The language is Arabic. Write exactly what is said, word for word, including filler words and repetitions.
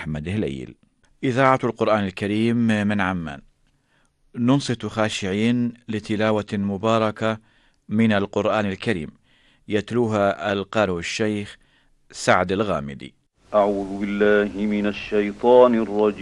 أحمد هليل. إذاعة القرآن الكريم من عمان، ننصت خاشعين لتلاوة مباركة من القرآن الكريم، يتلوها القارئ الشيخ سعد الغامدي. أعوذ بالله من الشيطان الرجيم.